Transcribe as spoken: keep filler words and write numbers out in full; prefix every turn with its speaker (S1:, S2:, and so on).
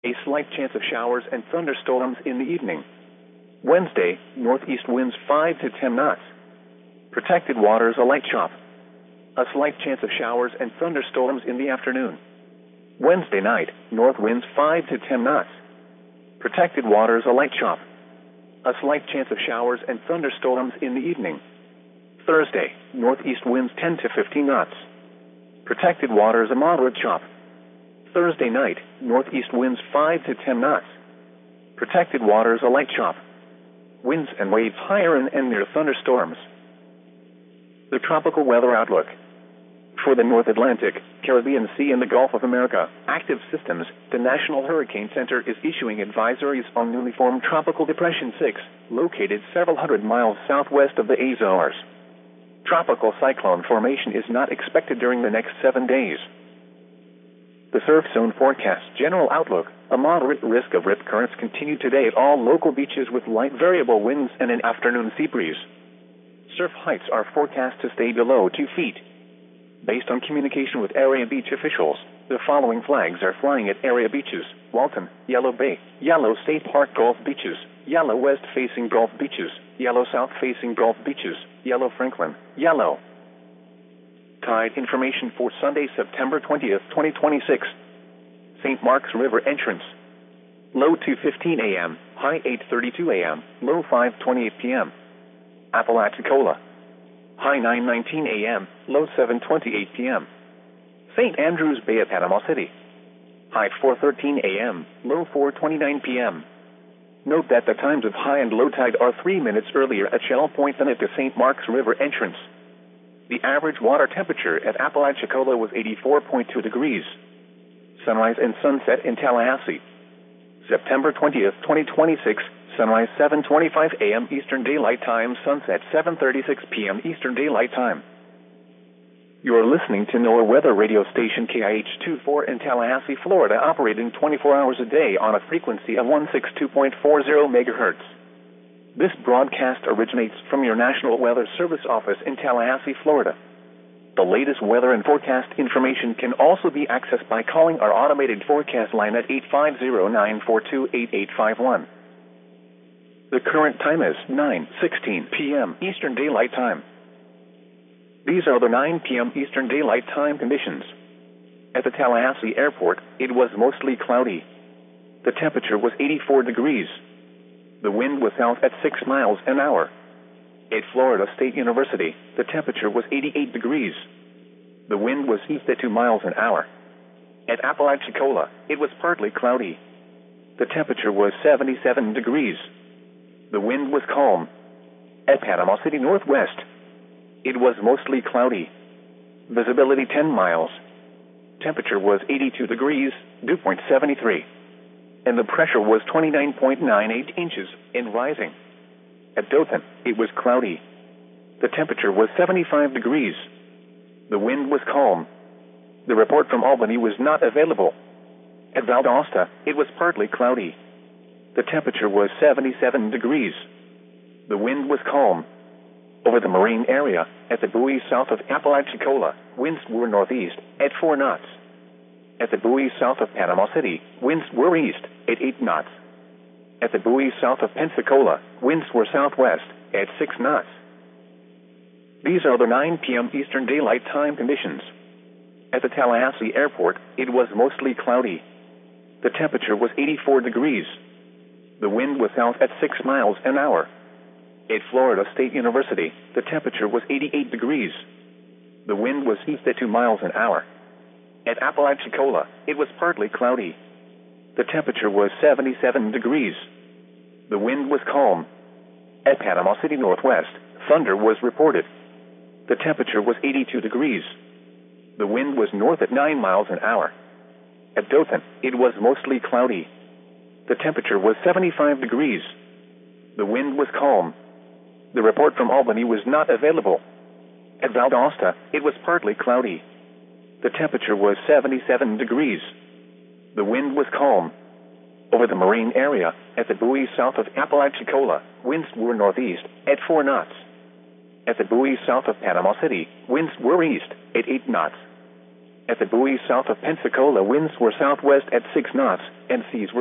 S1: A slight chance of showers and thunderstorms in the evening. Wednesday, northeast winds five to ten knots. Protected waters a light chop. A slight chance of showers and thunderstorms in the afternoon. Wednesday night, north winds five to ten knots. Protected waters a light chop. A slight chance of showers and thunderstorms in the evening. Thursday, northeast winds ten to fifteen knots. Protected waters a moderate chop. Thursday night, northeast winds five to ten knots. Protected waters a light chop. Winds and waves higher and, and near thunderstorms. The tropical weather outlook. For the North Atlantic, Caribbean Sea and the Gulf of America, active systems, the National Hurricane Center is issuing advisories on newly formed Tropical Depression six, located several hundred miles southwest of the Azores. Tropical cyclone formation is not expected during the next seven days. The surf zone forecast general outlook. A moderate risk of rip currents continue today at all local beaches with light variable winds and an afternoon sea breeze. Surf heights are forecast to stay below two feet. Based on communication with area beach officials, the following flags are flying at area beaches: Walton, Yellow Bay, Yellow State Park Gulf Beaches, Yellow West facing Gulf Beaches, Yellow South facing Gulf Beaches, Yellow Franklin, Yellow. Tide information for Sunday, September twentieth, twenty twenty-six. Saint Mark's River entrance. Low two fifteen a m, high eight thirty-two a m, low five twenty-eight p m Apalachicola. High nine nineteen a m, low seven twenty-eight p m Saint Andrews Bay at Panama City. High four thirteen a m, low four twenty-nine p m Note that the times of high and low tide are three minutes earlier at Shell Point than at the Saint Mark's River entrance. The average water temperature at Apalachicola was eighty-four point two degrees. Sunrise and sunset in Tallahassee. September twentieth, twenty twenty-six, sunrise seven twenty-five a m Eastern Daylight Time, sunset seven thirty-six p m Eastern Daylight Time. You are listening to NOAA weather radio station K I H twenty-four in Tallahassee, Florida, operating twenty-four hours a day on a frequency of one sixty-two point four zero megahertz. This broadcast originates from your National Weather Service office in Tallahassee, Florida. The latest weather and forecast information can also be accessed by calling our automated forecast line at eight five zero, nine four two, eight eight five one. The current time is nine sixteen p m Eastern Daylight Time. These are the nine p m Eastern Daylight Time conditions. At the Tallahassee Airport, it was mostly cloudy. The temperature was eighty-four degrees. The wind was south at six miles an hour. At Florida State University, the temperature was eighty-eight degrees. The wind was east at two miles an hour. At Apalachicola, it was partly cloudy. The temperature was seventy-seven degrees. The wind was calm. At Panama City Northwest, it was mostly cloudy. Visibility ten miles. Temperature was eighty-two degrees, dew point seventy-three. And the pressure was twenty-nine point nine eight inches and rising. At Dothan, it was cloudy. The temperature was seventy-five degrees. The wind was calm. The report from Albany was not available. At Valdosta, it was partly cloudy. The temperature was seventy-seven degrees. The wind was calm. Over the marine area, at the buoy south of Apalachicola, winds were northeast at four knots. At the buoy south of Panama City, winds were east at eight knots. At the buoy south of Pensacola, winds were southwest at six knots. These are the nine p m Eastern Daylight Time conditions. At the Tallahassee Airport, it was mostly cloudy. The temperature was eighty-four degrees. The wind was south at six miles an hour. At Florida State University, the temperature was eighty-eight degrees. The wind was east at two miles an hour. At Apalachicola, it was partly cloudy. The temperature was seventy-seven degrees. The wind was calm. At Panama City Northwest, thunder was reported. The temperature was eighty-two degrees. The wind was north at nine miles an hour. At Dothan, it was mostly cloudy. The temperature was seventy-five degrees. The wind was calm. The report from Albany was not available. At Valdosta, it was partly cloudy. The temperature was seventy-seven degrees. The wind was calm. Over the marine area, at the buoy south of Apalachicola, winds were northeast at four knots. At the buoy south of Panama City, winds were east at eight knots. At the buoy south of Pensacola, winds were southwest at six knots, and seas were